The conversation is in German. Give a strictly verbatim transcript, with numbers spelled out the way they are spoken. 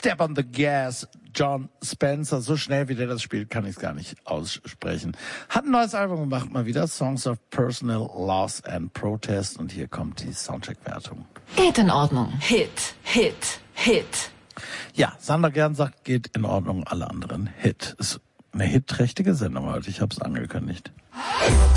Step on the Gas, John Spencer. So schnell, wie der das spielt, kann ich es gar nicht aussprechen. Hat ein neues Album gemacht, mal wieder. Songs of Personal Loss and Protest. Und hier kommt die Soundcheck-Wertung. Geht in Ordnung. Hit, Hit, Hit. Ja, Sandra Gern sagt, geht in Ordnung, alle anderen Hit. Ist eine hitträchtige Sendung heute, ich habe es angekündigt.